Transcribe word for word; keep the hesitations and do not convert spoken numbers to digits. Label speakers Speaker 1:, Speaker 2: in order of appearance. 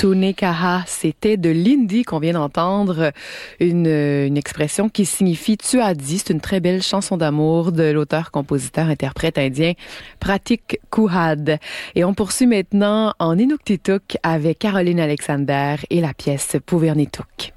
Speaker 1: Tunekaha, c'était de l'hindi qu'on vient d'entendre, une, une expression qui signifie tu as dit. C'est une très belle chanson d'amour de l'auteur, compositeur, interprète indien Pratik Kuhad. Et on poursuit maintenant en Inuktitut avec Caroline Alexander et la pièce Puvernituk.